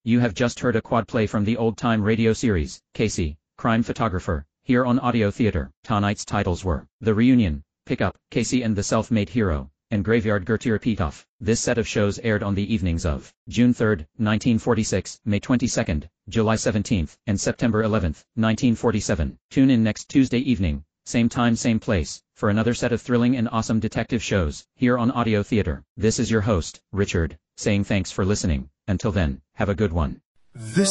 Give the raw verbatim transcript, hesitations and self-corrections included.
You have just heard a quad play from the old-time radio series, Casey, Crime Photographer, here on Audio Theater. Tonight's titles were The Reunion, Pickup, Casey and the Self-Made Hero, and Graveyard Gertir Pitoff. This set of shows aired on the evenings of June third, nineteen forty-six, May twenty-second, July seventeenth, and September eleventh, nineteen forty-seven. Tune in next Tuesday evening, same time same place, for another set of thrilling and awesome detective shows, here on Audio Theater. This is your host, Richard, saying thanks for listening. Until then, have a good one. This